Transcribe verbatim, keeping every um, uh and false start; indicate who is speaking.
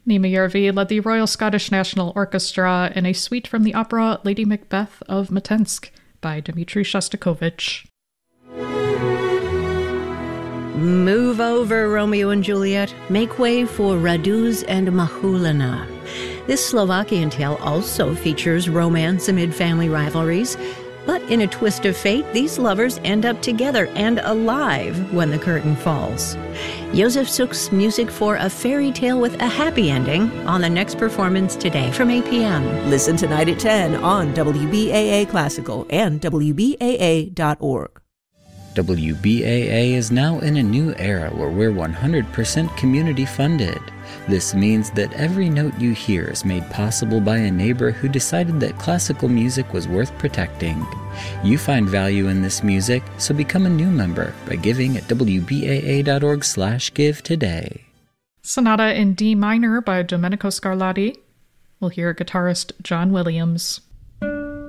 Speaker 1: Nima Järvi led the Royal Scottish National Orchestra in a suite from the opera Lady Macbeth of Mtsensk by Dmitri Shostakovich.
Speaker 2: Move over, Romeo and Juliet. Make way for Raduz and Mahulina. This Slovakian tale also features romance amid family rivalries. But in a twist of fate, these lovers end up together and alive when the curtain falls. Josef Suk's music for A Fairy Tale with a Happy Ending on the next performance today from eight p.m.
Speaker 3: Listen tonight at ten on W B A A Classical and W B A A dot org.
Speaker 4: W B A A is now in a new era where we're one hundred percent community funded. This means that every note you hear is made possible by a neighbor who decided that classical music was worth protecting. You find value in this music, so become a new member by giving at W B A A dot org slash give today.
Speaker 1: Sonata in D minor by Domenico Scarlatti. We'll hear guitarist John Williams.